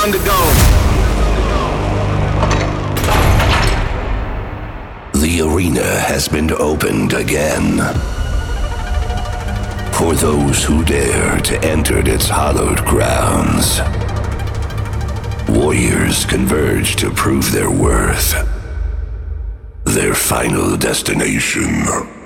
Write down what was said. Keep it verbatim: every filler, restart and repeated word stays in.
undergo. The arena has been opened again. For those who dare to enter its hallowed grounds. Warriors converge to prove their worth. Their final destination.